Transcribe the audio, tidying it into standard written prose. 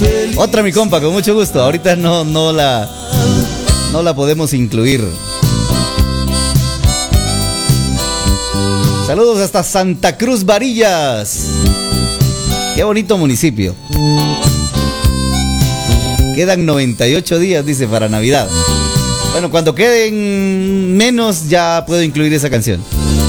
Otra, mi compa, con mucho gusto. Ahorita no la podemos incluir. Saludos hasta Santa Cruz Varillas. Qué bonito municipio. Quedan 98 días, dice, para Navidad. Bueno, cuando queden menos ya puedo incluir esa canción.